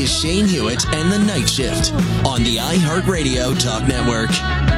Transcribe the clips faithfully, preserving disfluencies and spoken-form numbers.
is Shane Hewitt and the Night Shift on the iHeartRadio Talk Network.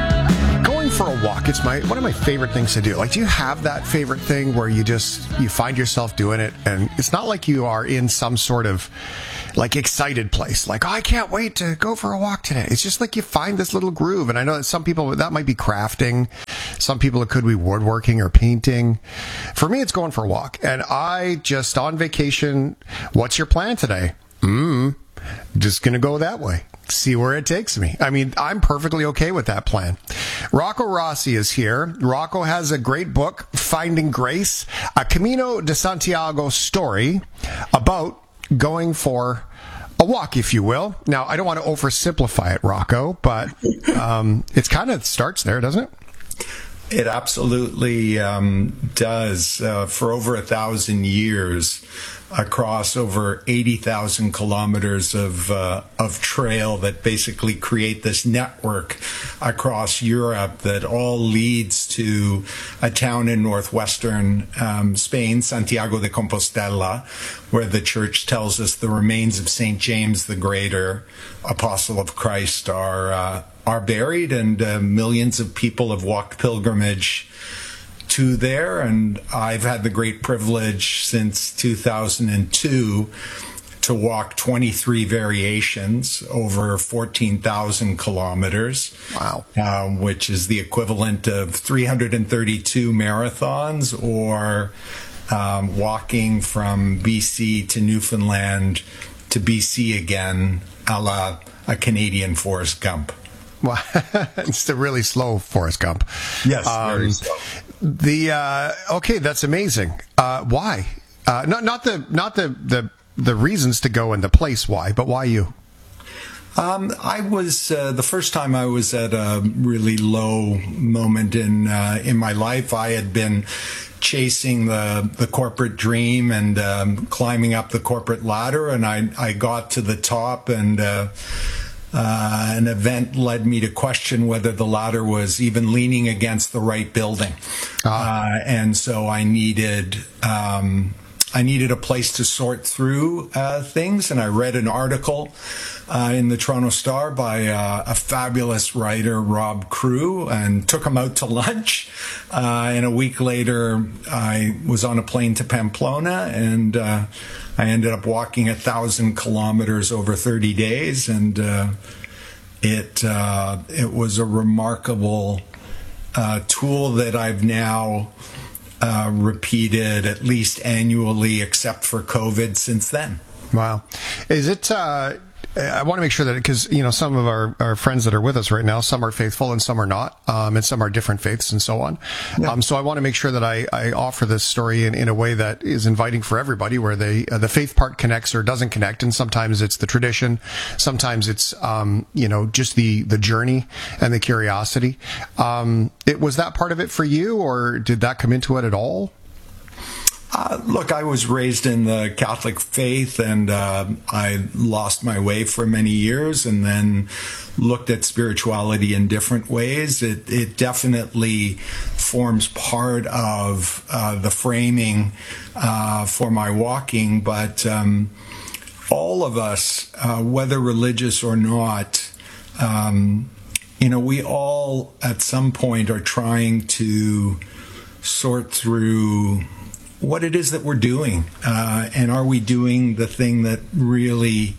Going for a walk, it's my one of my favorite things to do. Like, do you have that favorite thing where you just, you find yourself doing it, and it's not like you are in some sort of like excited place, like, oh, I can't wait to go for a walk today. It's just like you find this little groove. And I know that some people, that might be crafting. Some people, it could be woodworking or painting. For me, it's going for a walk. And I just, on vacation, what's your plan today? Mm, just going to go that way. See where it takes me. I mean, I'm perfectly okay with that plan. Rocco Rossi is here. Rocco has a great book, Finding Grace, a Camino de Santiago story about going for a walk, if you will. Now, I don't want to oversimplify it, Rocco, but um, it's kind of starts there, doesn't it? It absolutely um, does. Uh, for over a thousand years, across over eighty thousand kilometers of uh, of trail that basically create this network across Europe that all leads to a town in northwestern um, Spain, Santiago de Compostela, where the church tells us the remains of Saint James the Greater, apostle of Christ, are uh, are buried, and uh, millions of people have walked pilgrimage to there. And I've had the great privilege since two thousand two to walk twenty-three variations over fourteen thousand kilometers. Wow. Uh, which is the equivalent of three hundred thirty-two marathons, or um, walking from B C to Newfoundland to B C again, a la a Canadian Forrest Gump. Well, it's the really slow Forrest Gump. Yes, um, very slow. The uh, okay, that's amazing. Uh, why? Uh, not not the not the, the the reasons to go and the place why, but why you? Um, I was uh, the first time I was at a really low moment in uh, in my life. I had been chasing the the corporate dream and um, climbing up the corporate ladder, and I I got to the top, and Uh, Uh, an event led me to question whether the ladder was even leaning against the right building. Ah. Uh, and so I needed, um, I needed a place to sort through uh, things. And I read an article uh, in the Toronto Star by uh, a fabulous writer, Rob Crew, and took him out to lunch. Uh, and a week later, I was on a plane to Pamplona, and uh, I ended up walking a thousand kilometers over thirty days, and uh, it uh, it was a remarkable uh, tool that I've now uh, repeated at least annually, except for COVID, since then. Wow, is it? Uh, I want to make sure that, because, you know, some of our, our friends that are with us right now, some are faithful and some are not, um, and some are different faiths and so on. Yeah. Um, so I want to make sure that I, I offer this story in, in a way that is inviting for everybody, where they, uh, the faith part connects or doesn't connect. And sometimes it's the tradition. Sometimes it's, um, you know, just the, the journey and the curiosity. Um, it was that part of it for you, or did that come into it at all? Uh, look, I was raised in the Catholic faith, and uh, I lost my way for many years, and then looked at spirituality in different ways. It, it definitely forms part of uh, the framing uh, for my walking, but um, all of us, uh, whether religious or not, um, you know, we all at some point are trying to sort through what it is that we're doing, uh, and are we doing the thing that really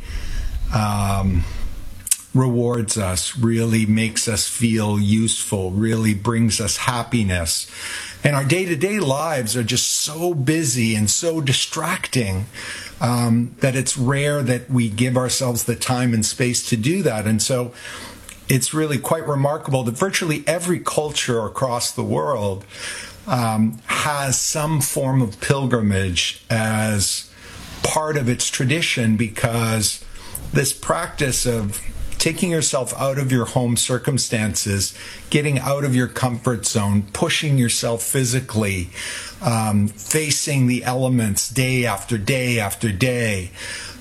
um, rewards us, really makes us feel useful, really brings us happiness. And our day-to-day lives are just so busy and so distracting um, that it's rare that we give ourselves the time and space to do that. And so it's really quite remarkable that virtually every culture across the world Um, has some form of pilgrimage as part of its tradition, because this practice of taking yourself out of your home circumstances, getting out of your comfort zone, pushing yourself physically, um, facing the elements day after day after day,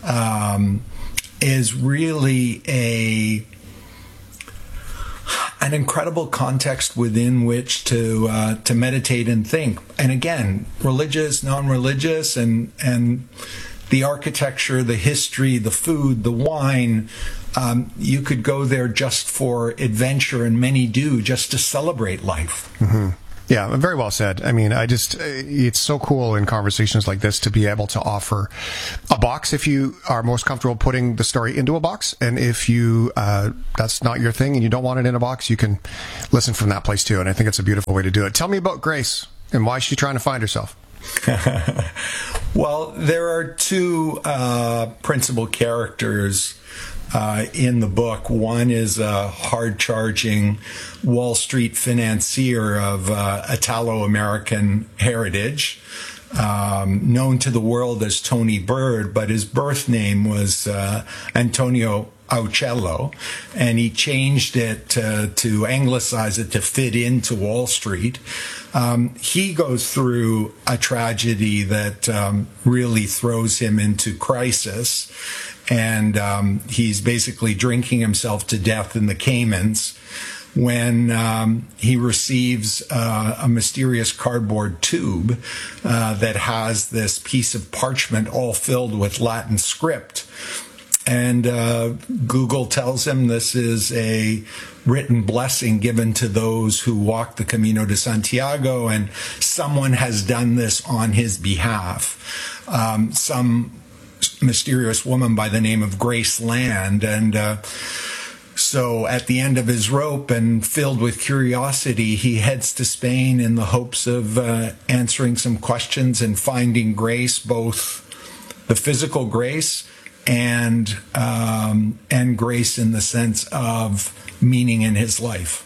um, is really a an incredible context within which to uh, to meditate and think. And again, religious, non-religious, and and the architecture, the history, the food, the wine. Um, you could go there just for adventure, and many do, just to celebrate life. Mm-hmm. Yeah, very well said. I mean, I just, it's so cool in conversations like this to be able to offer a box if you are most comfortable putting the story into a box. And if you, uh, that's not your thing and you don't want it in a box, you can listen from that place too. And I think it's a beautiful way to do it. Tell me about Grace and why she's trying to find herself. Well, there are two uh, principal characters Uh, in the book. One is a hard-charging Wall Street financier of uh, Italo-American heritage, um, known to the world as Tony Bird, but his birth name was uh, Antonio Aucello, and he changed it uh, to anglicize it to fit into Wall Street. Um, he goes through a tragedy that um, really throws him into crisis. And um, he's basically drinking himself to death in the Caymans when um, he receives uh, a mysterious cardboard tube uh, that has this piece of parchment all filled with Latin script. And uh, Google tells him this is a written blessing given to those who walk the Camino de Santiago, and someone has done this on his behalf. Um, some mysterious woman by the name of Grace Land. And uh, so at the end of his rope and filled with curiosity, he heads to Spain in the hopes of uh, answering some questions and finding Grace, both the physical Grace and um, and Grace in the sense of meaning in his life.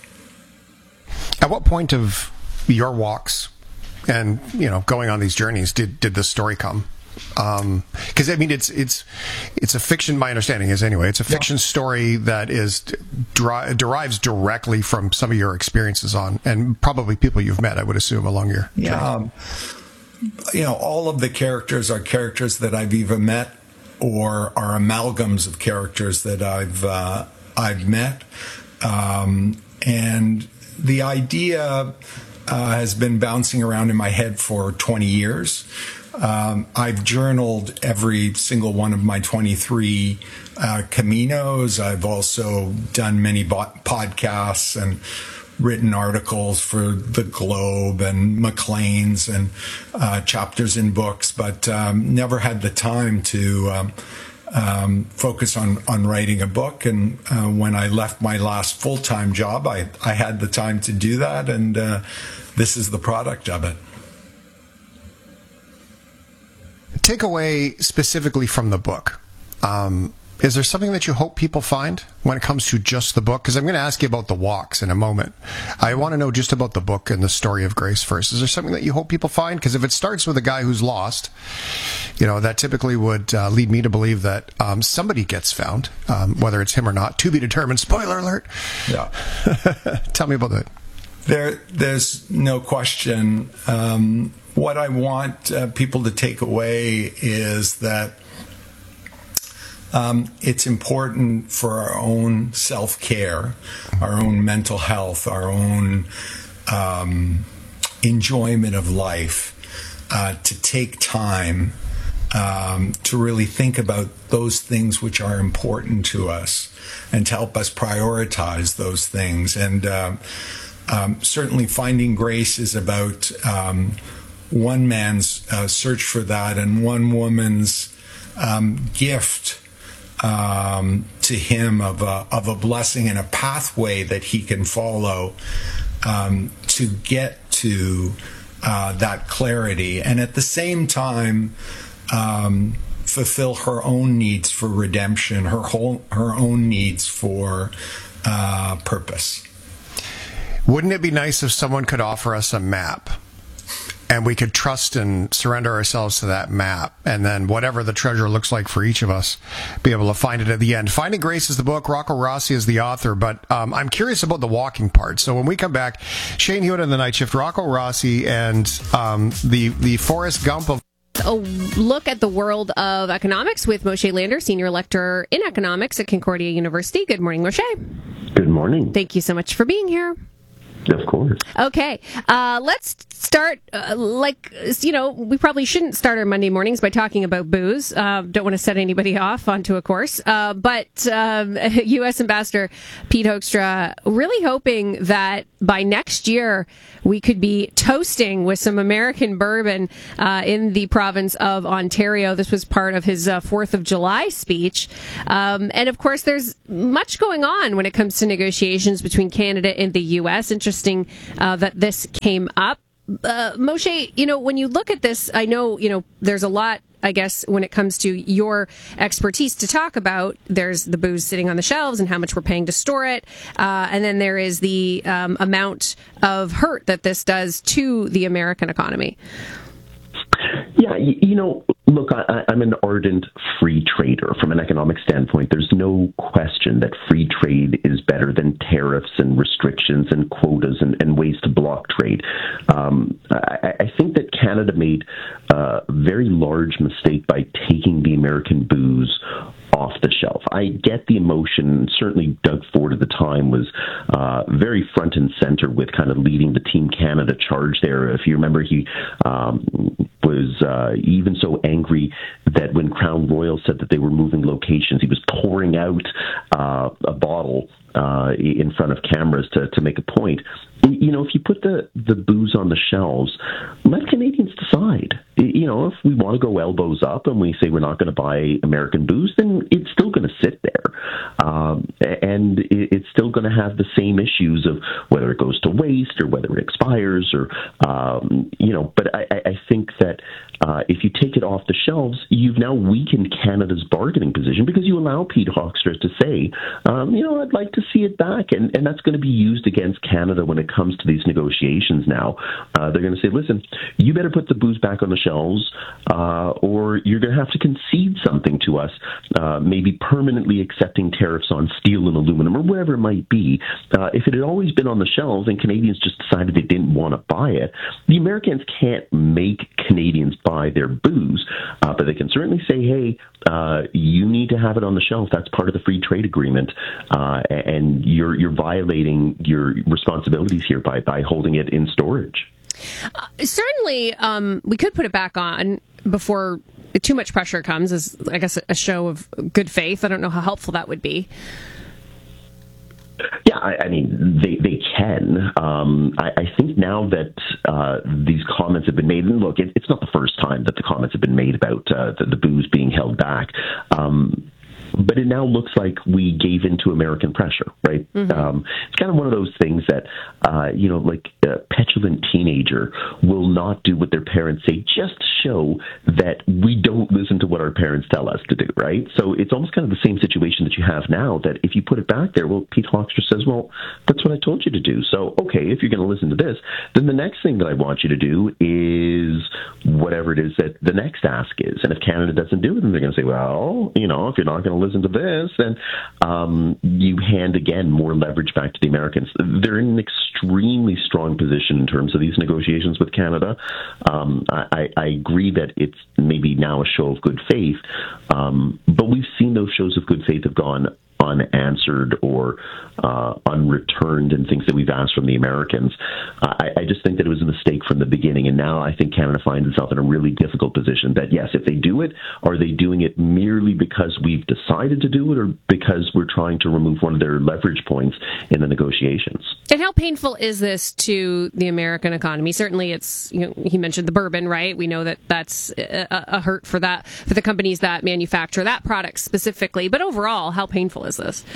At what point of your walks and, you know, going on these journeys did, did this story come? Because um, I mean, it's it's it's a fiction. My understanding is anyway, it's a fiction yeah. story that is deri- derives directly from some of your experiences on, and probably people you've met, I would assume, along your yeah. Um, you know, all of the characters are characters that I've either met or are amalgams of characters that I've uh, I've met, um, and the idea uh, has been bouncing around in my head for twenty years. Um, I've journaled every single one of my twenty-three uh, Caminos. I've also done many bo- podcasts and written articles for The Globe and Maclean's and uh, chapters in books, but um, never had the time to um, um, focus on, on writing a book. And uh, when I left my last full-time job, I, I had the time to do that, and uh, this is the product of it. Take away specifically from the book. Um, is there something that you hope people find when it comes to just the book? Because I'm going to ask you about the walks in a moment. I want to know just about the book and the story of Grace first. Is there something that you hope people find? Because if it starts with a guy who's lost, you know, that typically would uh, lead me to believe that um, somebody gets found, um, whether it's him or not, to be determined. Spoiler alert. Yeah. Tell me about that. There, there's no question. Um, what I want uh, people to take away is that um, it's important for our own self-care, our own mental health, our own um, enjoyment of life, uh, to take time um, to really think about those things which are important to us and to help us prioritize those things. And uh, um, certainly Finding Grace is about um, one man's uh, search for that and one woman's um, gift um, to him of a, of a blessing and a pathway that he can follow um, to get to uh, that clarity, and at the same time um, fulfill her own needs for redemption, her whole, her own needs for uh, purpose. Wouldn't it be nice if someone could offer us a map and we could trust and surrender ourselves to that map, and then whatever the treasure looks like for each of us, be able to find it at the end? Finding Grace is the book. Rocco Rossi is the author, but um, I'm curious about the walking part. So when we come back, Shane Hewitt in the Night Shift, Rocco Rossi, and um, the, the Forrest Gump of a look at the world of economics with Moshe Lander, Senior Lecturer in Economics at Concordia University. Good morning, Moshe. Good morning. Thank you so much for being here. Of course. Okay, uh, let's start, uh, like, you know, we probably shouldn't start our Monday mornings by talking about booze. Uh, don't want to set anybody off onto a course. Uh, but um, U S Ambassador Pete Hoekstra really hoping that by next year we could be toasting with some American bourbon uh, in the province of Ontario. This was part of his uh, fourth of July speech. Um, and, of course, there's much going on when it comes to negotiations between Canada and the U S. Interesting uh, that this came up. Uh, Moshe, you know, when you look at this, I know, you know, there's a lot, I guess, when it comes to your expertise to talk about. There's the booze sitting on the shelves and how much we're paying to store it. Uh, and then there is the um, amount of hurt that this does to the American economy. Yeah, you, you know, look, I, I'm an ardent free trader. From an economic standpoint, there's no question that free trade is better than tariffs and restrictions and quotas and, and ways to block trade. Um, I, I think that Canada made a very large mistake by taking the American booze off the shelf. I get the emotion. Certainly Doug Ford at the time was uh, very front and center with kind of leading the Team Canada charge there. If you remember, he um, was uh, even so angry that when Crown Royal said that they were moving locations, he was pouring out uh, a bottle uh, in front of cameras to, to make a point. You know, if you put the, the booze on the shelves, let Canadians decide. You know, if we want to go elbows up and we say we're not going to buy American booze, then it's still going to sit there. Um, and it's still going to have the same issues of whether it goes to waste or whether it expires or, um, you know, but I, I think that uh, if you take it off the shelves, you've now weakened Canada's bargaining position because you allow Pete Hoekstra to say, um, you know, I'd like to see it back. And, and that's going to be used against Canada when it comes to these negotiations now. Uh, they're going to say, listen, you better put the booze back on the shelves uh, or you're going to have to concede something to us, uh, maybe permanently accepting tariffs on steel and aluminum or whatever it might be. Uh, if it had always been on the shelves and Canadians just decided they didn't want to buy it, the Americans can't make Canadians buy their booze, uh, but they can certainly say, hey, uh, you need to have it on the shelf. That's part of the free trade agreement, uh, and you're you're violating your responsibilities here by, by holding it in storage. Uh, certainly, um, we could put it back on before too much pressure comes, as I guess a show of good faith. I don't know how helpful that would be. Yeah, I, I mean, they, they can. Um, I, I think now that uh, these comments have been made, and look, it, it's not the first time that the comments have been made about uh, the, the booze being held back. Um, But it now looks like we gave into American pressure, right? Mm-hmm. Um, it's kind of one of those things that, uh, you know, like a petulant teenager will not do what their parents say just to show that we don't listen to what our parents tell us to do, right? So it's almost kind of the same situation that you have now, that if you put it back there, well, Pete Hoekstra says, well, that's what I told you to do. So, okay, if you're going to listen to this, then the next thing that I want you to do is whatever it is that the next ask is. And if Canada doesn't do it, then they're going to say, well, you know, if you're not going to listen to this, then um, you hand, again, more leverage back to the Americans. They're in an extremely strong position in terms of these negotiations with Canada. Um, I, I agree that it's maybe now a show of good faith, um, but we've seen those shows of good faith have gone unanswered or uh, unreturned in things that we've asked from the Americans. Uh, I, I just think that it was a mistake from the beginning, and now I think Canada finds itself in a really difficult position that, yes, if they do it, are they doing it merely because we've decided to do it or because we're trying to remove one of their leverage points in the negotiations? And how painful is this to the American economy? Certainly it's, you know, he mentioned the bourbon, right? We know that that's a, a hurt for that, for the companies that manufacture that product specifically, but overall, how painful is this?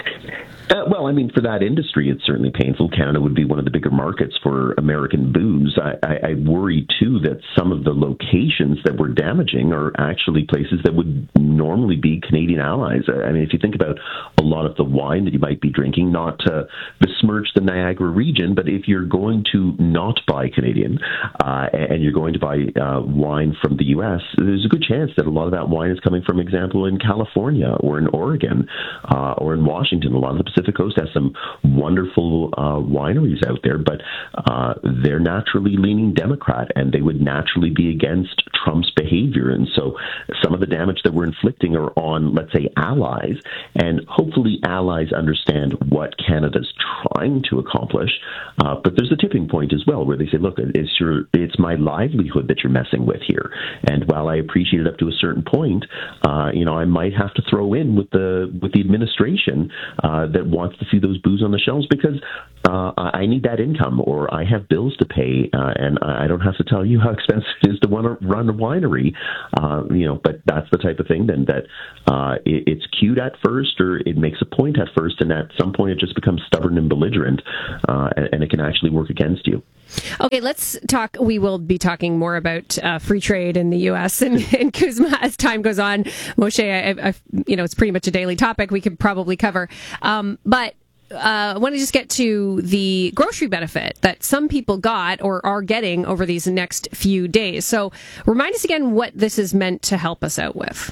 Uh, well, I mean, for that industry, it's certainly painful. Canada would be one of the bigger markets for American booze. I, I, I worry, too, that some of the locations that we're damaging are actually places that would normally be Canadian allies. I mean, if you think about a lot of the wine that you might be drinking, not to besmirch the Niagara region, but if you're going to not buy Canadian uh, and you're going to buy uh, wine from the U S, there's a good chance that a lot of that wine is coming from, example, in California or in Oregon uh, or in Washington. A lot of the Pacific Coast has some wonderful uh, wineries out there, but uh, they're naturally leaning Democrat, and they would naturally be against Trump's behavior. And so some of the damage that we're inflicting are on, let's say, allies, and hopefully allies understand what Canada's trying to accomplish. Uh, but there's a tipping point as well where they say, look, it's your, it's my livelihood that you're messing with here. And while I appreciate it up to a certain point, uh, you know, I might have to throw in with the with the administration uh, that wants to see those booze on the shelves because uh, I need that income, or I have bills to pay, uh, and I don't have to tell you how expensive it is to want to run a winery. Uh, you know, but that's the type of thing then that uh, it, it's cute at first, or it makes a point at first, and at some point it just becomes stubborn and belligerent, uh, and, and it can actually work against you. Okay, let's talk. We will be talking more about uh, free trade in the U S and, and CUSMA as time goes on. Moshe, I, I, you know, it's pretty much a daily topic we could probably cover. Um, but uh, I want to just get to the grocery benefit that some people got or are getting over these next few days. So remind us again what this is meant to help us out with.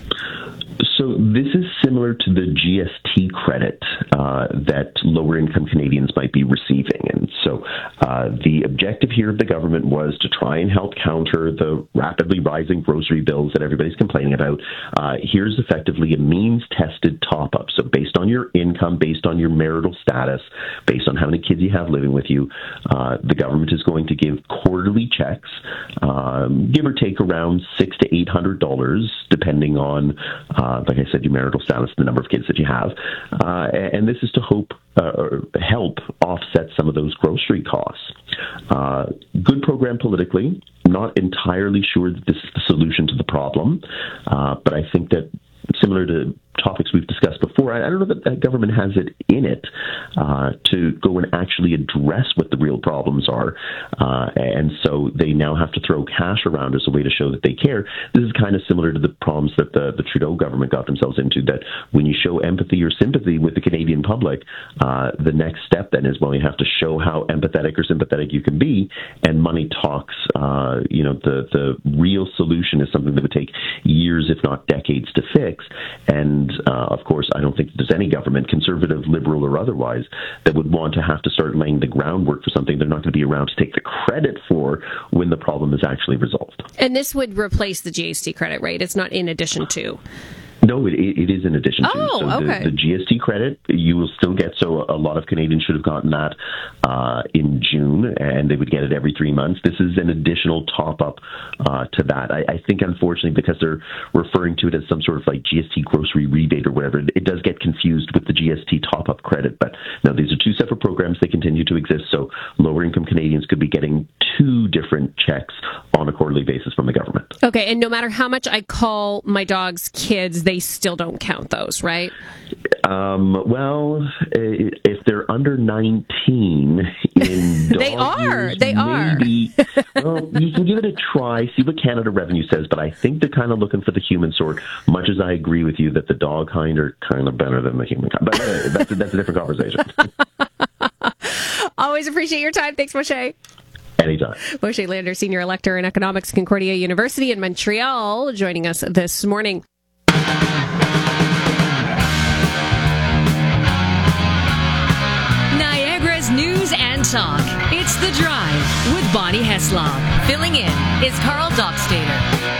So this is similar to the G S T credit uh, that lower-income Canadians might be receiving. And so uh, the objective here of the government was to try and help counter the rapidly rising grocery bills that everybody's complaining about. Uh, here's effectively a means-tested top-up. So based on your income, based on your marital status, based on how many kids you have living with you, uh, the government is going to give quarterly checks, um, give or take around six to eight hundred dollars, depending on uh, like I said, your marital status, the number of kids that you have. Uh, and this is to hope uh, help offset some of those grocery costs. Uh, good program politically. Not entirely sure that this is the solution to the problem, uh, but I think that similar to topics we've discussed before, I, I don't know that the government has it in it uh, to go and actually address what the real problems are. Uh, and so they now have to throw cash around as a way to show that they care. This is kind of similar to the problems that the, the Trudeau government got themselves into, that when you show empathy or sympathy with the Canadian public, uh, the next step then is, well, you have to show how empathetic or sympathetic you can be, and money talks. Uh, you know, the, the real solution is something that would take years, if not decades, to fix. And And, uh, of course, I don't think there's any government, conservative, liberal, or otherwise, that would want to have to start laying the groundwork for something they're not going to be around to take the credit for when the problem is actually resolved. And this would replace the G S T credit, right? It's not in addition to. No, it, it is in addition to. Oh, so the, okay. the G S T credit, you will still get, so a lot of Canadians should have gotten that uh, in June, and they would get it every three months. This is an additional top-up uh, to that. I, I think, unfortunately, because they're referring to it as some sort of like G S T grocery rebate or whatever, it does get confused with the G S T top-up credit. But no, these are two separate programs. They continue to exist, so lower-income Canadians could be getting two different checks on a quarterly basis from the government. Okay, and no matter how much I call my dog's kids, they still don't count those, right? Um, well, if they're under nineteen in dog they are. years, they maybe, are. well, you can give it a try, see what Canada Revenue says, but I think they're kind of looking for the human sort, much as I agree with you that the dog kind are kind of better than the human kind. But uh, that's, a, that's a different conversation. Always appreciate your time. Thanks, Moshe. Anytime. Moshe Lander, Senior Elector in Economics, Concordia University in Montreal, joining us this morning. Niagara's news and talk. It's The Drive with Bonnie Heslop. Filling in is Carl Dockstader.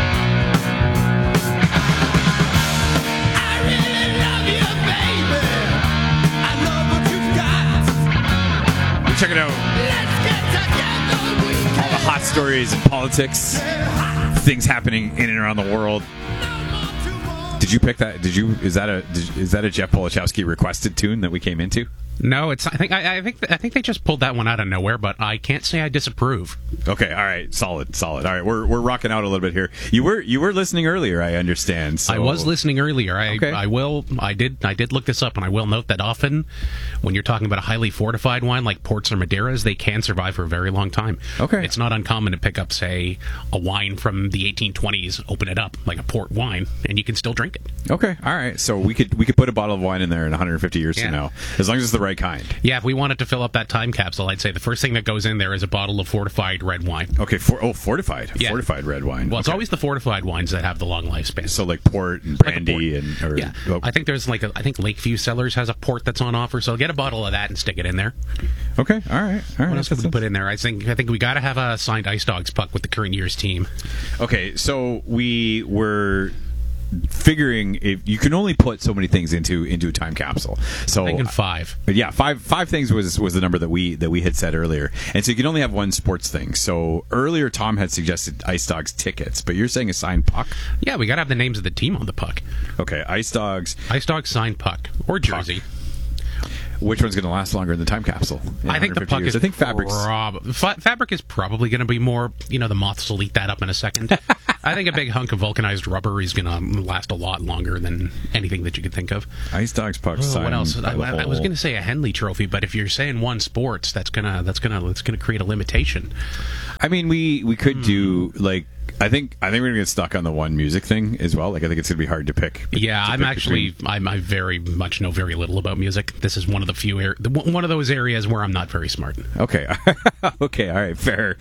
I really love you, baby. I love what you've got. Check it out. Let's get together. We All the hot stories in politics, things happening in and around the world. Did you pick that? Did you? Is that a? Did, is that a Jeff Polachowski requested tune that we came into? No, it's. I think. I, I think. I think they just pulled that one out of nowhere. But I can't say I disapprove. Okay. All right. Solid. Solid. All right. We're we're rocking out a little bit here. You were you were listening earlier. I understand. So. I was listening earlier. I okay. I will. I did. I did look this up, and I will note that often, when you're talking about a highly fortified wine like ports or Madeiras, they can survive for a very long time. Okay. It's not uncommon to pick up, say, a wine from the eighteen twenties, open it up like a port wine, and you can still drink it. Okay. All right. So we could we could put a bottle of wine in there in one hundred fifty years yeah. from now, as long as it's the right right kind. Yeah, if we wanted to fill up that time capsule, I'd say the first thing that goes in there is a bottle of fortified red wine. Okay, for, oh, fortified. Yeah. Fortified red wine. Well, it's Okay. always the fortified wines that have the long lifespan. So like port and brandy Like a port. and... Or, yeah, oh, I think there's like a, I think Lakeview Cellars has a port that's on offer, so get a bottle of that and stick it in there. okay, all right. All right. What else That would we put in there? I think I think we got to have a signed Ice Dogs puck with the current year's team. Okay, so we were figuring if you can only put so many things into into a time capsule. So Thinking five. But yeah, five five things was was the number that we that we had said earlier, and so you can only have one sports thing. So earlier, Tom had suggested Ice Dogs tickets, but you're saying a signed puck. Yeah, we got to have the names of the team on the puck. Okay, Ice Dogs. Ice Dogs signed puck or jersey. Which one's going to last longer in the time capsule? In I think the 150 puck years? is. I think fabrics. Prob- fa- fabric is probably going to be more. You know, the moths will eat that up in a second. I think a big hunk of vulcanized rubber is going to last a lot longer than anything that you could think of. Ice Dogs puck. Oh, signed what else? by I, the I- I whole- was going to say a Henley Trophy, but if you're saying one sports, that's gonna that's gonna that's gonna create a limitation. I mean, we we could Hmm. do like. I think I think we're gonna get stuck on the one music thing as well. Like I think it's gonna be hard to pick. Yeah, to I'm pick actually between- I'm, I very much know very little about music. This is one of the few ar- the- one of those areas where I'm not very smart. Okay, okay, all right, fair.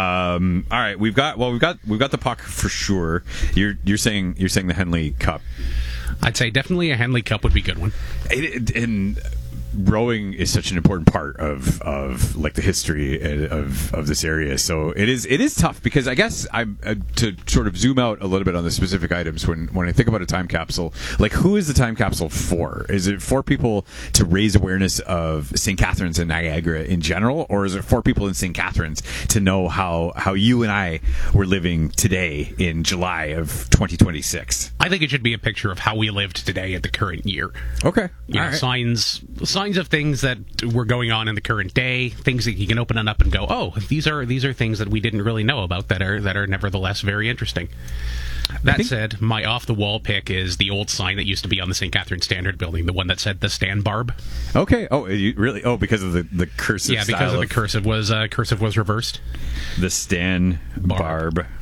Um, all right, we've got well, we've got we've got the puck for sure. You're you're saying you're saying the Henley Cup. I'd say definitely a Henley Cup would be a good one. It, it, and rowing is such an important part of of like the history of of this area. So it is it is tough because I guess I'm uh, to sort of zoom out a little bit on the specific items when when I think about a time capsule. Like, who is the time capsule for? Is it for people to raise awareness of Saint Catharines and Niagara in general, or is it for people in Saint Catharines to know how how you and I were living today in July of twenty twenty-six? I think it should be a picture of how we lived today at the current year. Okay, You know, all right. signs signs of things that were going on in the current day, things that you can open it up and go, oh, these are these are things that we didn't really know about that are that are nevertheless very interesting. That think- said, my off the wall pick is the old sign that used to be on the Saint Catharines Standard building, the one that said the Stan Barb. Okay. Oh, you really? Oh, because of the the cursive. Yeah, because style of the cursive was uh, cursive was reversed. The Stan Barb. Barb.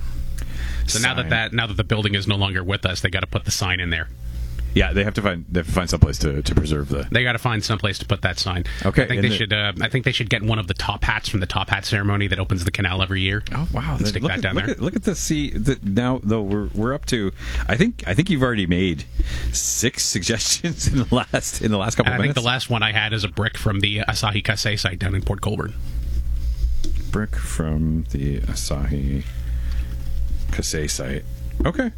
So now that, sign. that now that the building is no longer with us, they got to put the sign in there. Yeah, they have to find they have to find someplace to, to preserve the. They got to find someplace to put that sign. Okay, I think and they the- should. Uh, I think they should get one of the top hats from the top hat ceremony that opens the canal every year. Oh wow! And stick look that at, down look there. At, look at this. See, the, now though we're we're up to. I think I think you've already made six suggestions in the last in the last couple And of I think minutes. the last one I had is a brick from the Asahi Kasei site down in Port Colborne. brick from the Asahi Kasei site. Okay.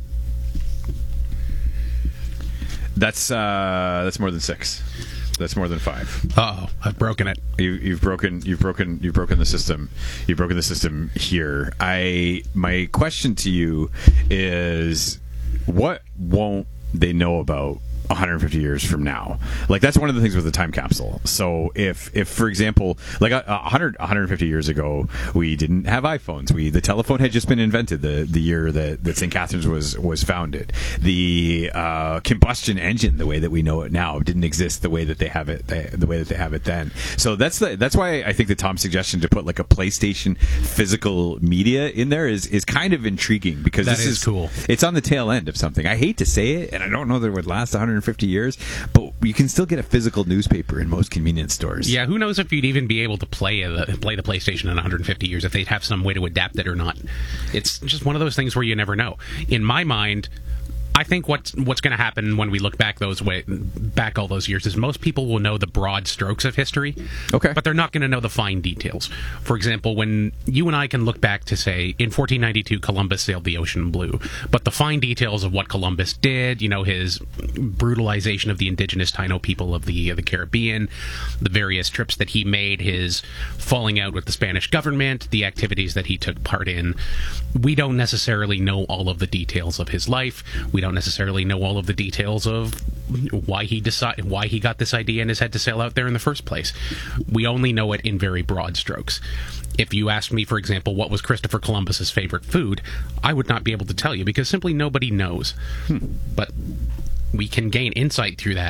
That's uh, that's more than six. That's more than five. Uh oh, I've broken it. You, you've broken. You've broken. You've broken the system. You've broken the system here. I. My question to you is, what won't they know about one hundred fifty years from now? Like, that's one of the things with the time capsule. So if if for example, like a, a hundred one hundred fifty years ago, we didn't have iPhones. We the telephone had just been invented the the year that, that Saint Catharines was was founded. The uh, combustion engine, the way that we know it now, didn't exist the way that they have it the, the way that they have it then. So that's the that's why I think the Tom suggestion to put like a PlayStation physical media in there is is kind of intriguing, because That this is cool. It's on the tail end of something. I hate to say it, and I don't know that it would last one hundred fifty years, but you can still get a physical newspaper in most convenience stores. Yeah, who knows if you'd even be able to play a, play the PlayStation in one hundred fifty years, if they'd have some way to adapt it or not. It's just one of those things where you never know. In my mind, I think what's what's going to happen when we look back those way back all those years is most people will know the broad strokes of history, Okay. but they're not going to know the fine details. For example, when you and I can look back to say in fourteen ninety-two Columbus sailed the ocean blue, but the fine details of what Columbus did, you know, his brutalization of the indigenous Taino people of the of the Caribbean, the various trips that he made, his falling out with the Spanish government, the activities that he took part in, we don't necessarily know all of the details of his life. We don't necessarily know all of the details of why he decided why he got this idea in his head to sail out there in the first place. We only know it in very broad strokes. If you asked me, for example, what was Christopher Columbus's favorite food, I would not be able to tell you, because simply nobody knows. Hmm. But we can gain insight through that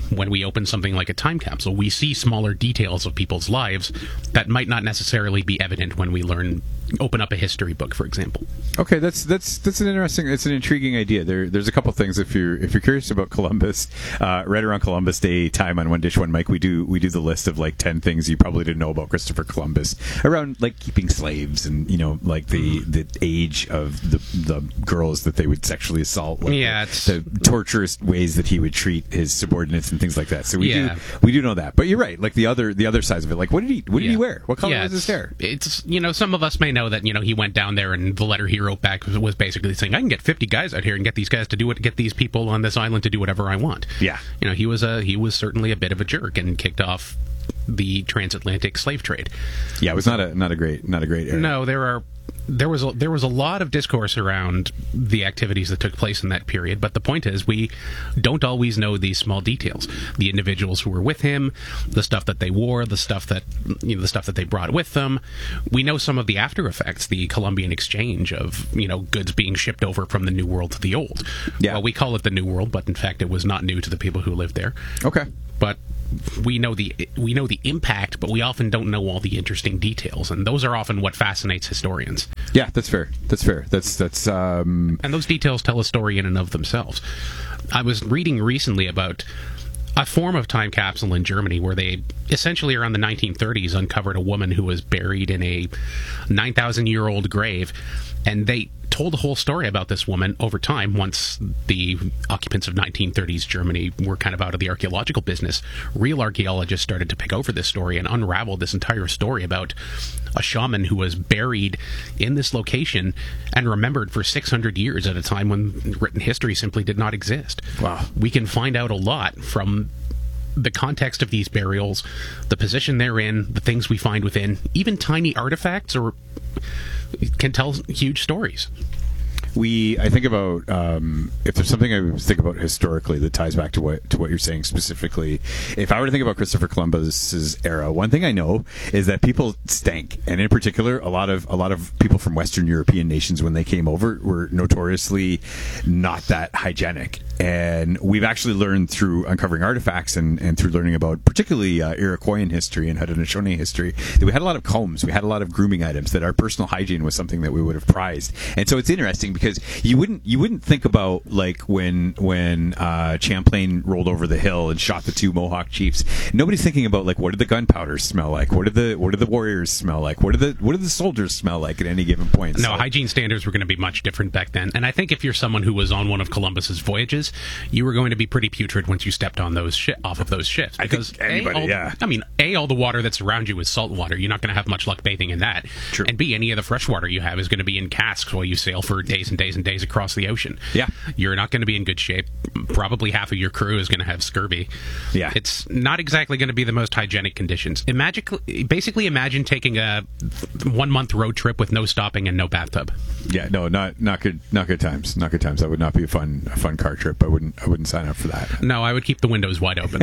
when we open something like a time capsule. We see smaller details of people's lives that might not necessarily be evident when we learn open up a history book, for example. Okay, that's that's that's an interesting, it's an intriguing idea. There, there's a couple things if you're if you're curious about Columbus. Uh, right around Columbus Day time on One Dish One Mic, we do we do the list of like ten things you probably didn't know about Christopher Columbus around like keeping slaves and you know like the the age of the the girls that they would sexually assault. Like yeah, the, it's, the torturous ways that he would treat his subordinates and things like that. So we yeah. do we do know that. But you're right. Like the other the other sides of it. Like what did he what did yeah. he wear? What color yeah, was his hair? It's you know some of us may know that you know he went down there and the letter he wrote back was, was basically saying I can get fifty guys out here and get these guys to do it, get these people on this island to do whatever I want. Yeah, you know he was a he was certainly a bit of a jerk and kicked off the transatlantic slave trade. Yeah, it was not a not a great not a great era. No, there are. There was a, there was a lot of discourse around the activities that took place in that period, but the point is we don't always know these small details. The individuals who were with him, the stuff that they wore, the stuff that you know, the stuff that they brought with them. We know some of the after effects, the Columbian exchange of you know goods being shipped over from the New World to the Old. Yeah, well, we call it the New World, but in fact, it was not new to the people who lived there. Okay, but we know the we know the impact, but we often don't know all the interesting details, and those are often what fascinates historians. Yeah, that's fair. That's fair. That's that's um and those details tell a story in and of themselves. I was reading recently about a form of time capsule in Germany where they essentially around the nineteen thirties uncovered a woman who was buried in a nine thousand year old grave, and they told the whole story about this woman over time once the occupants of nineteen thirties Germany were kind of out of the archaeological business. Real archaeologists started to pick over this story and unravel this entire story about a shaman who was buried in this location and remembered for six hundred years at a time when written history simply did not exist. Wow. We can find out a lot from the context of these burials, the position they're in, the things we find within, even tiny artifacts or can tell huge stories. We, I think about um, if there's something I think about historically that ties back to what to what you're saying specifically. If I were to think about Christopher Columbus's era, one thing I know is that people stank, and in particular, a lot of a lot of people from Western European nations when they came over were notoriously not that hygienic. And we've actually learned through uncovering artifacts and, and through learning about particularly uh, Iroquoian history and Haudenosaunee history that we had a lot of combs, we had a lot of grooming items, that our personal hygiene was something that we would have prized. And so it's interesting because you wouldn't you wouldn't think about like when when uh, Champlain rolled over the hill and shot the two Mohawk chiefs. Nobody's thinking about like what did the gunpowder smell like? What did the what did the warriors smell like? What did the what did the soldiers smell like at any given point? No, so, hygiene standards were going to be much different back then. And I think if you're someone who was on one of Columbus's voyages, you were going to be pretty putrid once you stepped on those shi- off of those ships. Because I think anybody, a, all, yeah. I mean, A, all the water that's around you is salt water. You're not going to have much luck bathing in that. True. And B, any of the fresh water you have is going to be in casks while you sail for days and days and days across the ocean. Yeah. You're not going to be in good shape. Probably half of your crew is going to have scurvy. Yeah. It's not exactly going to be the most hygienic conditions. Imagine, basically imagine taking a one-month road trip with no stopping and no bathtub. Yeah, no, not not good, not good times, not good times. That would not be a fun, a fun car trip. I wouldn't, I wouldn't sign up for that. No, I would keep the windows wide open.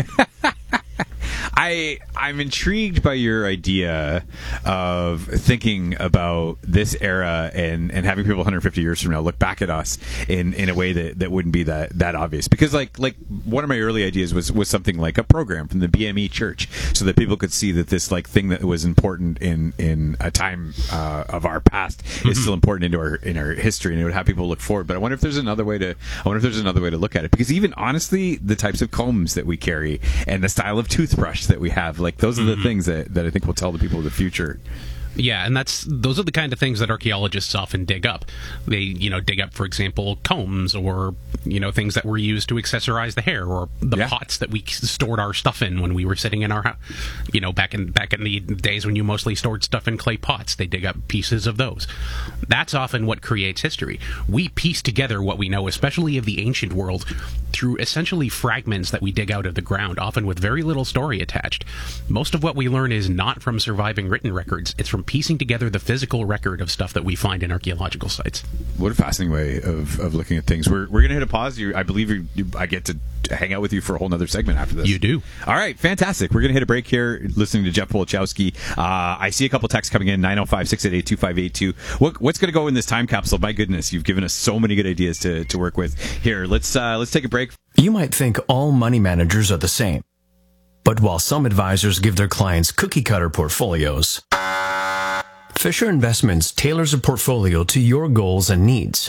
I I'm intrigued by your idea of thinking about this era and, and having people one hundred fifty years from now look back at us in, in a way that, that wouldn't be that, that obvious. Because like like one of my early ideas was, was something like a program from the B M E Church, so that people could see that this like thing that was important in, in a time uh, of our past mm-hmm. is still important into our in our history, and it would have people look forward. But I wonder if there's another way to I wonder if there's another way to look at it, because even honestly, the types of combs that we carry and the style of toothbrush that we have, like those are the mm-hmm. things that, that I think will tell the people of the future. Yeah, and that's those are the kind of things that archaeologists often dig up. They, you know, dig up, for example, combs or, you know, things that were used to accessorize the hair, or the yeah. pots that we stored our stuff in when we were sitting in our house. You know, back in back in the days when you mostly stored stuff in clay pots, they dig up pieces of those. That's often what creates history. We piece together what we know, especially of the ancient world, through essentially fragments that we dig out of the ground, often with very little story attached. Most of what we learn is not from surviving written records. It's from piecing together the physical record of stuff that we find in archaeological sites. What a fascinating way of, of looking at things. We're, we're going to hit a pause. You, I believe you, you, I get to hang out with you for a whole nother segment after this. You do. All right, fantastic. We're going to hit a break here, listening to Jeff Polachowski. Uh, I see a couple texts coming in, nine oh five, six eight eight, two five eight two. What, what's going to go in this time capsule? My goodness, you've given us so many good ideas to, to work with. Here, let's uh, let's take a break. You might think all money managers are the same. But while some advisors give their clients cookie-cutter portfolios, Fisher Investments tailors a portfolio to your goals and needs.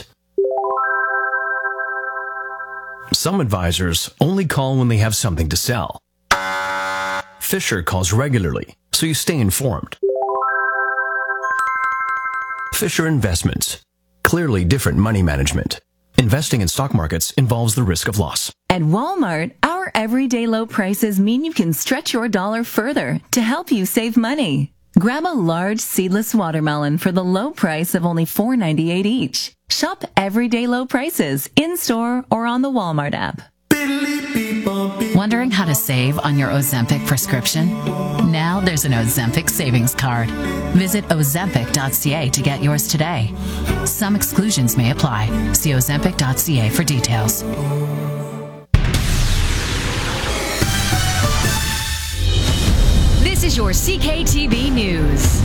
Some advisors only call when they have something to sell. Fisher calls regularly, so you stay informed. Fisher Investments. Clearly different money management. Investing in stock markets involves the risk of loss. At Walmart, our everyday low prices mean you can stretch your dollar further to help you save money. Grab a large seedless watermelon for the low price of only four ninety-eight each. Shop everyday low prices in-store or on the Walmart app. Wondering how to save on your Ozempic prescription? Now there's an Ozempic savings card. Visit ozempic dot c a to get yours today. Some exclusions may apply. See ozempic dot c a for details. This is your C K T V News.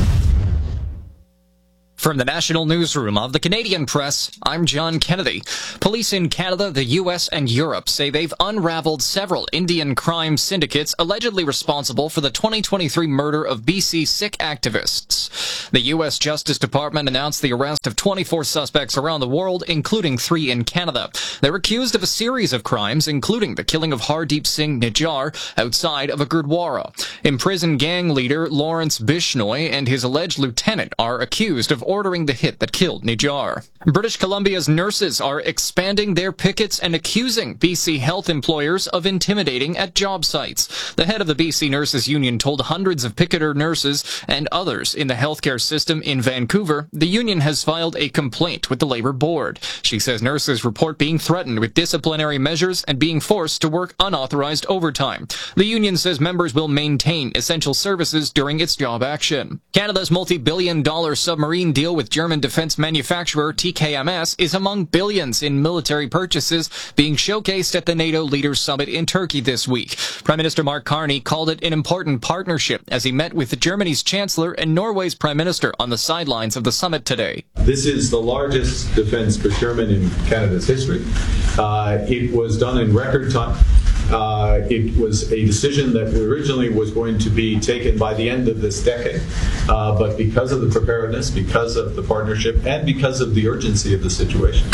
From the National Newsroom of the Canadian Press, I'm John Kennedy. Police in Canada, the U S, and Europe say they've unraveled several Indian crime syndicates allegedly responsible for the twenty twenty-three murder of B C Sikh activists. The U S Justice Department announced the arrest of twenty-four suspects around the world, including three in Canada. They're accused of a series of crimes, including the killing of Hardeep Singh Nijjar outside of a Gurdwara. Imprisoned gang leader Lawrence Bishnoi and his alleged lieutenant are accused of ordering the hit that killed Nijjar. British Columbia's nurses are expanding their pickets and accusing B C health employers of intimidating at job sites. The head of the B C Nurses Union told hundreds of picketer nurses and others in the healthcare system in Vancouver the union has filed a complaint with the Labour Board. She says nurses report being threatened with disciplinary measures and being forced to work unauthorized overtime. The union says members will maintain essential services during its job action. Canada's multi-billion dollar submarine deal with German defense manufacturer T K M S is among billions in military purchases being showcased at the NATO Leaders Summit in Turkey this week. Prime Minister Mark Carney called it an important partnership as he met with Germany's Chancellor and Norway's Prime Minister on the sidelines of the summit today. This is the largest defense procurement in Canada's history. Uh, it was done in record time. Uh, it was a decision that originally was going to be taken by the end of this decade. Uh, but because of the preparedness, because of the partnership, and because of the urgency of the situation,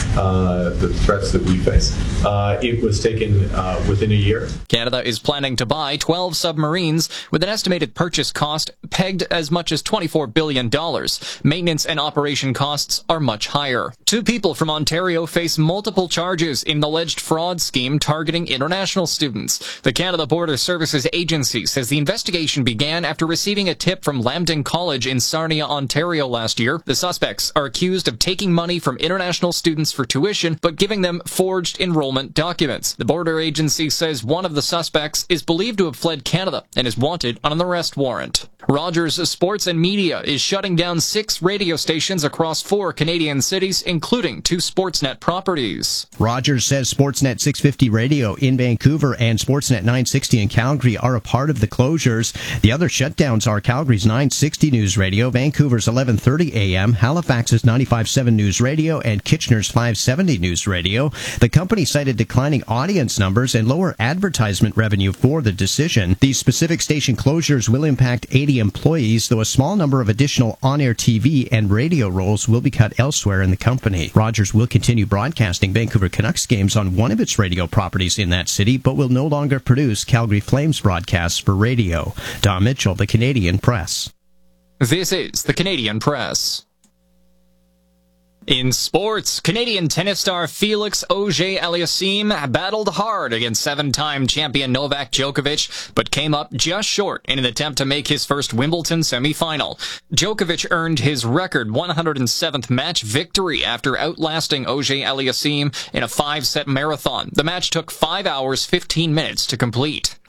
uh, the threats that we face, uh, it was taken uh, within a year. Canada is planning to buy twelve submarines with an estimated purchase cost pegged as much as twenty-four billion dollars. Maintenance and operation costs are much higher. Two people from Ontario face multiple charges in an alleged fraud scheme targeting international students. The Canada Border Services Agency says the investigation began after receiving a tip from Lambton College in Sarnia, Ontario last year. The suspects are accused of taking money from international students for tuition, but giving them forged enrollment documents. The border agency says one of the suspects is believed to have fled Canada and is wanted on an arrest warrant. Rogers Sports and Media is shutting down six radio stations across four Canadian cities, including two Sportsnet properties. Rogers says Sportsnet six fifty Radio in Vancouver and Sportsnet nine sixty in Calgary are a part of the closures. The other shutdowns are Calgary's nine sixty News Radio, Vancouver's eleven thirty A M, Halifax's ninety-five point seven News Radio, and Kitchener's five seventy News Radio. The company cited declining audience numbers and lower advertisement revenue for the decision. These specific station closures will impact eighty employees, though a small number of additional on-air T V and radio roles will be cut elsewhere in the company. Rogers will continue broadcasting Vancouver Canucks games on one of its radio properties in that city, but will no longer produce Calgary Flames broadcasts for radio. Don Mitchell, The Canadian Press. This is The Canadian Press. In sports, Canadian tennis star Felix Auger-Aliassime battled hard against seven-time champion Novak Djokovic, but came up just short in an attempt to make his first Wimbledon semifinal. Djokovic earned his record one hundred seventh match victory after outlasting Auger-Aliassime in a five-set marathon. The match took five hours, fifteen minutes to complete.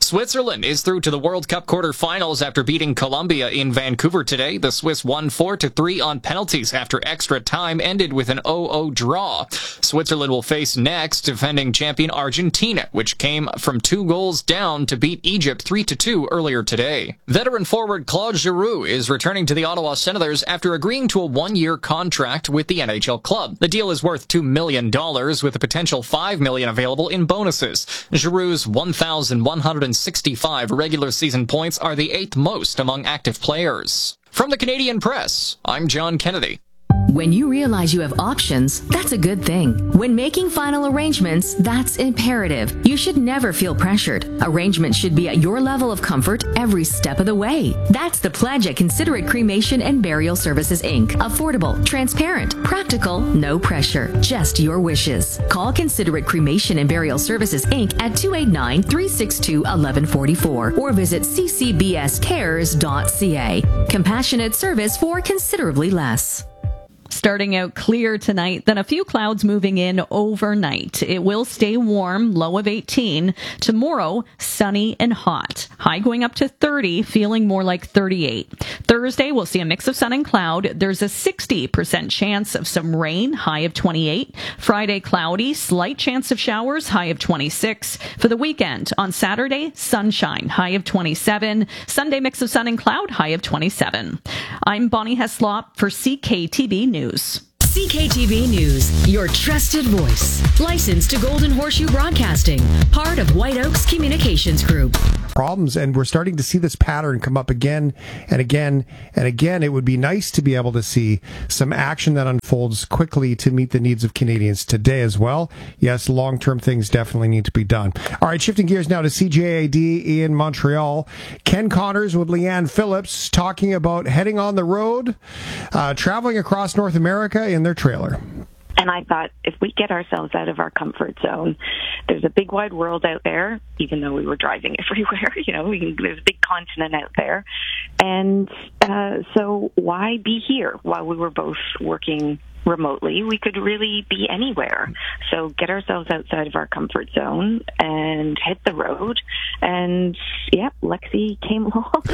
Switzerland is through to the World Cup quarterfinals after beating Colombia in Vancouver today. The Swiss won four to three on penalties after extra time ended with an oh oh draw. Switzerland will face next defending champion Argentina, which came from two goals down to beat Egypt three to two earlier today. Veteran forward Claude Giroux is returning to the Ottawa Senators after agreeing to a one-year contract with the N H L club. The deal is worth two million dollars with a potential five million dollars available in bonuses. Giroux's one thousand one hundred sixty-five regular season points are the eighth most among active players. From the Canadian Press, I'm John Kennedy. When you realize you have options, that's a good thing. When making final arrangements, that's imperative. You should never feel pressured. Arrangements should be at your level of comfort every step of the way. That's the pledge at Considerate Cremation and Burial Services, Incorporated. Affordable, transparent, practical, no pressure, just your wishes. Call Considerate Cremation and Burial Services, Incorporated at two eight nine, three six two, one one four four or visit c c b s cares dot c a. Compassionate service for considerably less. Starting out clear tonight, then a few clouds moving in overnight. It will stay warm, low of eighteen. Tomorrow, sunny and hot. High going up to thirty, feeling more like thirty-eight. Thursday, we'll see a mix of sun and cloud. There's a sixty percent chance of some rain, high of twenty-eight. Friday, cloudy, slight chance of showers, high of twenty-six. For the weekend, on Saturday, sunshine, high of twenty-seven. Sunday, mix of sun and cloud, high of twenty-seven. I'm Bonnie Heslop for C K T V News. C K T V News, your trusted voice. Licensed to Golden Horseshoe Broadcasting, part of White Oaks Communications Group. Problems, and we're starting to see this pattern come up again and again and again. It would be nice to be able to see some action that unfolds quickly to meet the needs of Canadians today as well. Yes, long-term things definitely need to be done. All right, shifting gears now to C J A D in Montreal. Ken Connors with Leanne Phillips talking about heading on the road, uh, traveling across North America in their trailer. And I thought, if we get ourselves out of our comfort zone, there's a big wide world out there, even though we were driving everywhere, you know, we can, there's a big continent out there. And uh, so why be here while we were both working remotely? We could really be anywhere. So get ourselves outside of our comfort zone and hit the road. And yeah, Lexi came along.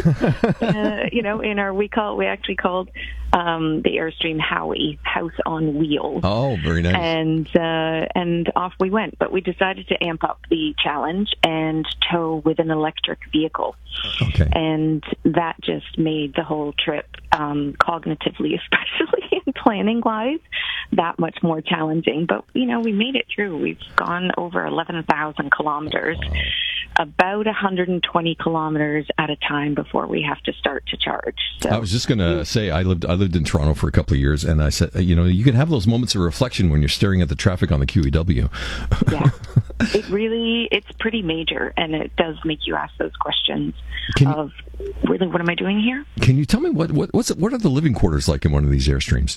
uh, you know, in our, we call, we actually called um, the Airstream Howie, House on Wheels. Oh, very nice. And, uh, and off we went. But we decided to amp up the challenge and tow with an electric vehicle. Okay. And that just made the whole trip, um, cognitively, especially and planning wise, that much more challenging. But, you know, we made it through. We've gone over eleven thousand kilometers, wow. About one hundred twenty kilometers at a time before we have to start to charge. So, I was just going to say, I lived I lived in Toronto for a couple of years, and I said, you know, you can have those moments of reflection when you're staring at the traffic on the Q E W. Yeah, it really, it's pretty major, and it does make you ask those questions can of, you, really, what am I doing here? Can you tell me what, what what's what are the living quarters like in one of these Airstreams?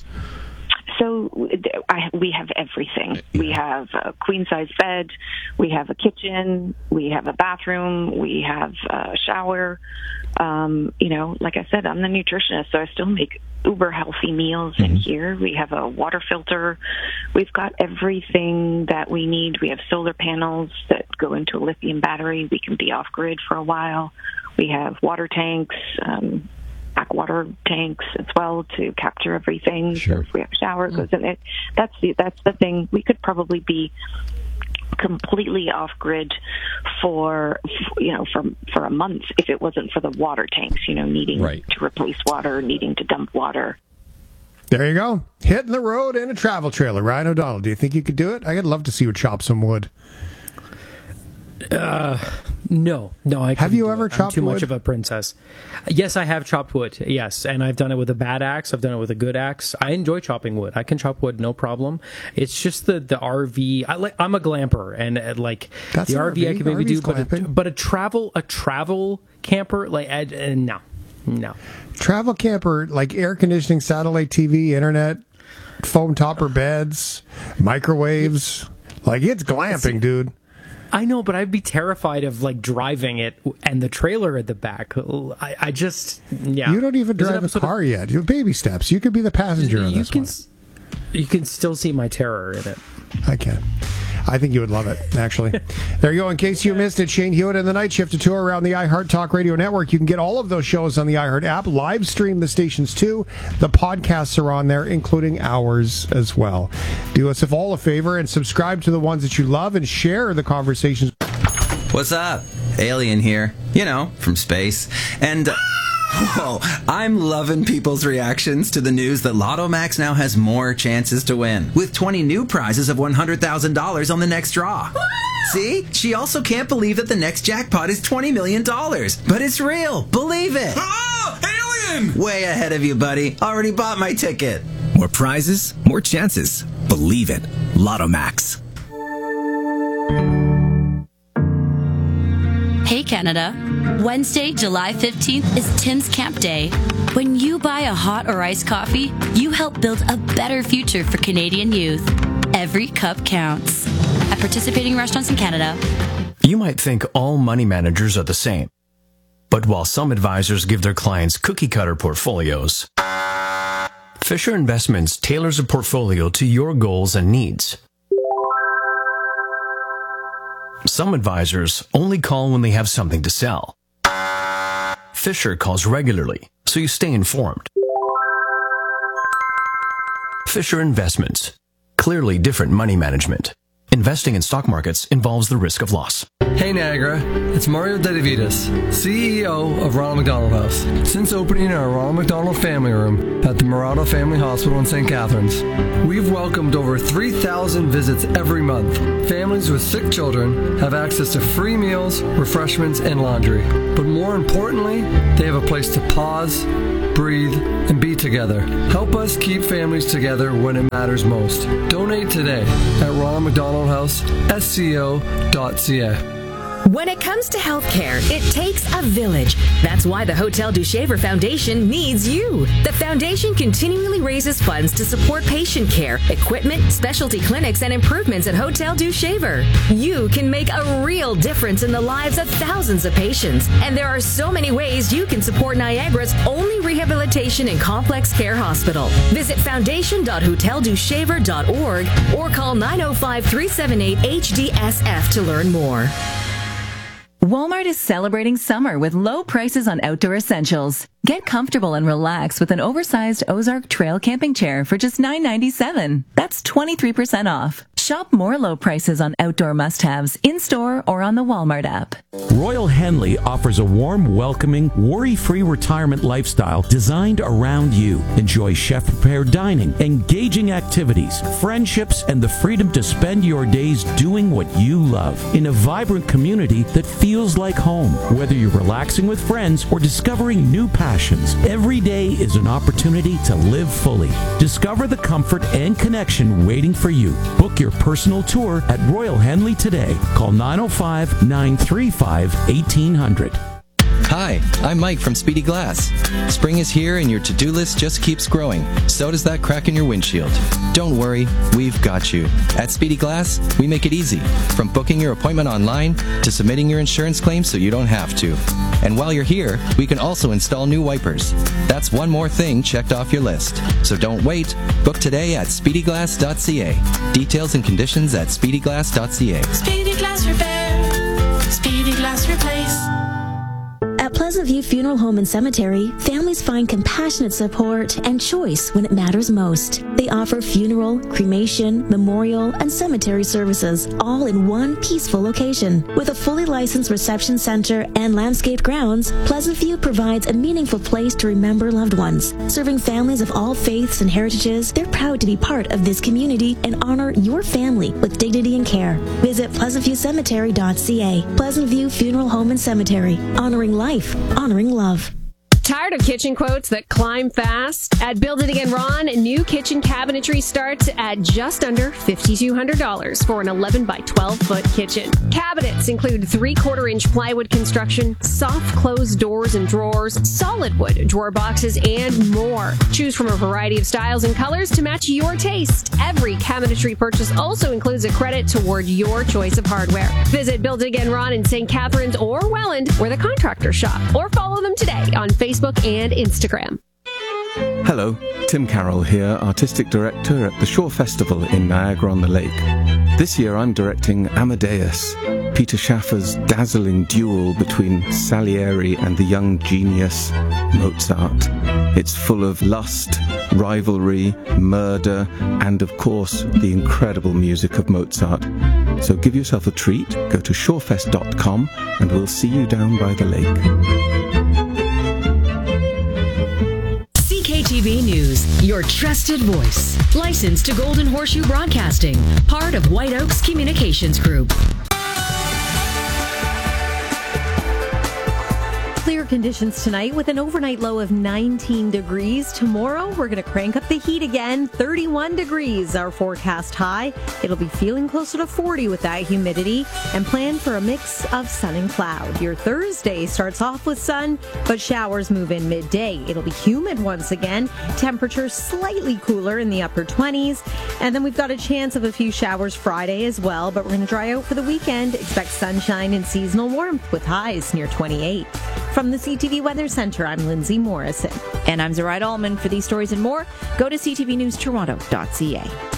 So I, we have everything. Yeah. We have a queen-size bed. We have a kitchen. We have a bathroom. We have a shower. Um, you know, like I said, I'm the nutritionist, so I still make uber healthy meals mm-hmm. in here. We have a water filter. We've got everything that we need. We have solar panels that go into a lithium battery. We can be off-grid for a while. We have water tanks, um, back water tanks as well to capture everything. Sure. So if we have a shower, it goes in it. That's the, that's the thing. We could probably be completely off grid for, you know, for, for a month if it wasn't for the water tanks, you know, needing right. to replace water, needing to dump water. There you go. Hitting the road in a travel trailer. Ryan O'Donnell, do you think you could do it? I'd love to see you chop some wood. Uh, no, no. I have you ever it. chopped I'm too wood? much of a princess. Yes, I have chopped wood. Yes, and I've done it with a bad axe. I've done it with a good axe. I enjoy chopping wood. I can chop wood, no problem. It's just the the R V. I like. I'm a glamper, and uh, like That's the R V, I can maybe R V's do, but a, but a travel a travel camper like uh, uh, no, no. Travel camper like air conditioning, satellite T V, internet, foam topper beds, microwaves. Like it's glamping, dude. I know, but I'd be terrified of like driving it and the trailer at the back. I, I just, yeah. You don't even drive a car of, yet. You have baby steps. You could be the passenger in this can, one. You can still see my terror in it. I can. I think you would love it, actually. There you go. In case you missed it, Shane Hewitt and the Night Shift, a tour around the iHeart Talk Radio Network. You can get all of those shows on the iHeart app, live stream the stations too. The podcasts are on there, including ours as well. Do us all a favor and subscribe to the ones that you love and share the conversations. What's up? Alien here. You know, from space. And... Uh, Whoa, I'm loving people's reactions to the news that Lotto Max now has more chances to win, with twenty new prizes of one hundred thousand dollars on the next draw. See? She also can't believe that the next jackpot is twenty million dollars. But it's real. Believe it. Oh, alien! Way ahead of you, buddy. Already bought my ticket. More prizes, more chances. Believe it. Lotto Max. Hey Canada, Wednesday, July fifteenth is Tim's Camp Day. When you buy a hot or iced coffee, you help build a better future for Canadian youth. Every cup counts. At participating restaurants in Canada. You might think all money managers are the same. But while some advisors give their clients cookie-cutter portfolios, Fisher Investments tailors a portfolio to your goals and needs. Some advisors only call when they have something to sell. Fisher calls regularly, so you stay informed. Fisher Investments. Clearly different money management. Investing in stock markets involves the risk of loss. Hey Niagara, it's Mario Dedivitas, C E O of Ronald McDonald House. Since opening our Ronald McDonald Family Room at the Murado Family Hospital in Saint Catharines, we've welcomed over three thousand visits every month. Families with sick children have access to free meals, refreshments, and laundry. But more importantly, they have a place to pause, breathe, and be together. Help us keep families together when it matters most. Donate today at Ronald McDonald House, S C O dot C A. When it comes to healthcare, it takes a village. That's why the Hotel du Shaver Foundation needs you. The foundation continually raises funds to support patient care, equipment, specialty clinics, and improvements at Hotel du Shaver. You can make a real difference in the lives of thousands of patients. And there are so many ways you can support Niagara's only rehabilitation and complex care hospital. Visit foundation dot hotel du shaver dot org or call nine oh five, three seven eight, H D S F to learn more. Walmart is celebrating summer with low prices on outdoor essentials. Get comfortable and relax with an oversized Ozark Trail camping chair for just nine ninety-seven. That's twenty-three percent off. Shop more low prices on outdoor must-haves in-store or on the Walmart app. Royal Henley offers a warm, welcoming, worry-free retirement lifestyle designed around you. Enjoy chef-prepared dining, engaging activities, friendships, and the freedom to spend your days doing what you love in a vibrant community that feels like home. Whether you're relaxing with friends or discovering new passions, every day is an opportunity to live fully. Discover the comfort and connection waiting for you. Book your personal tour at Royal Henley today. Call nine oh five, nine three five, eighteen hundred. Hi, I'm Mike from Speedy Glass. Spring is here and your to-do list just keeps growing. So does that crack in your windshield. Don't worry, we've got you. At Speedy Glass, we make it easy. From booking your appointment online to submitting your insurance claim so you don't have to. And while you're here, we can also install new wipers. That's one more thing checked off your list. So don't wait. Book today at speedy glass dot c a. Details and conditions at speedy glass dot c a. Speedy Glass Repair. Speedy Glass Replace. At Pleasant View Funeral Home and Cemetery, families find compassionate support and choice when it matters most. They offer funeral, cremation, memorial, and cemetery services, all in one peaceful location. With a fully licensed reception center and landscaped grounds, Pleasant View provides a meaningful place to remember loved ones. Serving families of all faiths and heritages, they're proud to be part of this community and honor your family with dignity and care. Visit pleasant view cemetery dot c a. Pleasant View Funeral Home and Cemetery, honoring life, honoring love. Tired of kitchen quotes that climb fast? At Build It Again Ron, new kitchen cabinetry starts at just under five thousand two hundred dollars for an eleven by twelve foot kitchen. Cabinets include three-quarter inch plywood construction, soft closed doors and drawers, solid wood drawer boxes, and more. Choose from a variety of styles and colors to match your taste. Every cabinetry purchase also includes a credit toward your choice of hardware. Visit Build It Again Ron in Saint Catharines or Welland, where the contractors shop, or follow them today on Facebook and Instagram. Hello, Tim Carroll here, Artistic Director at the Shore Festival in Niagara-on-the-Lake. This year I'm directing Amadeus, Peter Schaffer's dazzling duel between Salieri and the young genius Mozart. It's full of lust, rivalry, murder, and of course the incredible music of Mozart. So give yourself a treat, go to shorefest dot com and we'll see you down by the lake. C K T V News, your trusted voice. Licensed to Golden Horseshoe Broadcasting, part of White Oaks Communications Group. Clear conditions tonight with an overnight low of nineteen degrees. Tomorrow, we're going to crank up the heat again. thirty-one degrees, our forecast high. It'll be feeling closer to forty with that humidity, and plan for a mix of sun and cloud. Your Thursday starts off with sun, but showers move in midday. It'll be humid once again. Temperatures slightly cooler in the upper twenties. And then we've got a chance of a few showers Friday as well, but we're going to dry out for the weekend. Expect sunshine and seasonal warmth with highs near twenty-eight. From the C T V Weather Center, I'm Lindsay Morrison. And I'm Zoraida Allman. For these stories and more, go to c t v news toronto dot c a.